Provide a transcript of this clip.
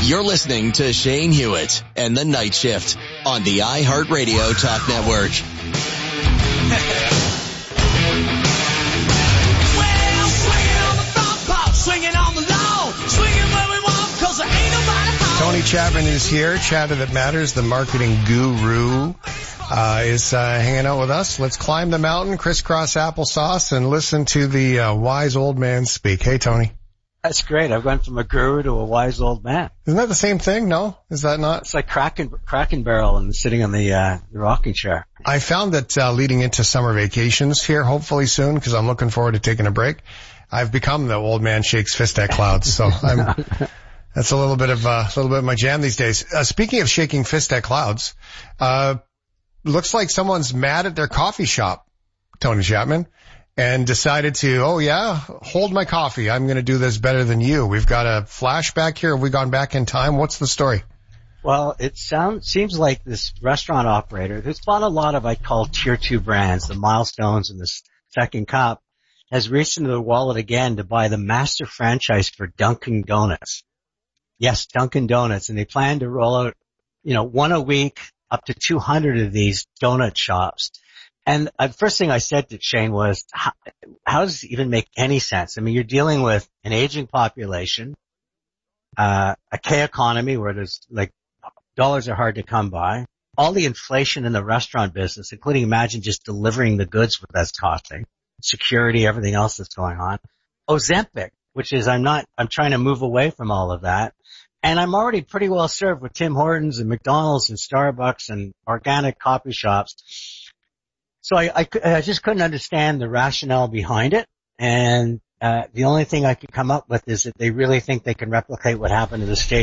You're listening to Shane Hewitt and the Night Shift on the iHeartRadio Talk Network. Well, swinging on the front pop, swinging on the lawn, swinging where we want, 'cause there ain't nobody home. Tony Chapman is here. Chatter That Matters, the marketing guru, is hanging out with us. Let's climb the mountain, crisscross applesauce, and listen to the wise old man speak. Hey, Tony. That's great. I've gone from a guru to a wise old man. Isn't that the same thing? No? Is that not? It's like cracking barrel and sitting on the rocking chair. I found that leading into summer vacations here, hopefully soon, because I'm looking forward to taking a break, I've become the old man shakes fist at clouds. So that's a little bit of my jam these days. Speaking of shaking fist at clouds, looks like someone's mad at their coffee shop, Tony Chapman, and decided to, hold my coffee. I'm going to do this better than you. We've got a flashback here. Have we gone back in time? What's the story? Well, it seems like this restaurant operator, who's bought a lot of, I call tier 2 brands, the Milestones and the Second Cup, has reached into the wallet again to buy the master franchise for Dunkin' Donuts. Yes, Dunkin' Donuts. And they plan to roll out, one a week, up to 200 of these donut shops. And the first thing I said to Shane was, how does it even make any sense? I mean, you're dealing with an aging population, a K economy where there's dollars are hard to come by, all the inflation in the restaurant business, including imagine just delivering the goods what that's costing, security, everything else that's going on. Ozempic, which is I'm trying to move away from all of that. And I'm already pretty well served with Tim Hortons and McDonald's and Starbucks and organic coffee shops. So I just couldn't understand the rationale behind it. And the only thing I could come up with is that they really think they can replicate what happened to the state